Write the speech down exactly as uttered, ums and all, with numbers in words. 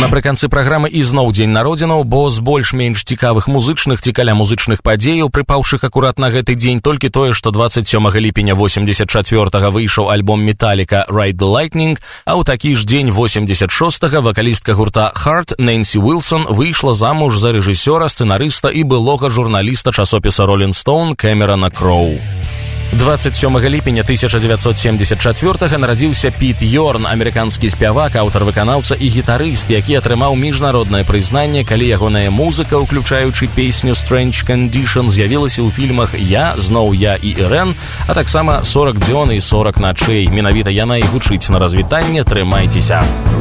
Напрыканцы праграмы ізноў дзень народзінаў, бо з больш-менш цікавых музычных ці каля музычных падзеяў, прыпаўшых акурат на гэты дзень, толькі тое, што дваццаць сёмага ліпеня восемьдесят чацвёртага выйшаў альбом Metallica «Ride the Lightning», а ў такі ж дзень восемьдесят шостага вакалістка гурта Heart Нэнсі Уилсон выйшла замуж за рэжысёра, сцэнарыста і былога журналіста часопіса Rolling Stone Кэмерана Кроу. дваццаць сёмага ліпеня тысяча дзевяцьсот семьдесят чацвёртага нарадзіўся Піт Йорн, амерыканскі спявак, аўтар-выканаўца і гітарыст, які атрымаў міжнароднае прызнанне, калі ягоная музыка, уключаючы песню «Strange Condition», з'явілася ў фільмах «Я», «Зноў я» і «Ирэн», а таксама «сорок дзён» і «сорок начэй». Менавіта яна і гучыць на развітанне. Трымайцеся!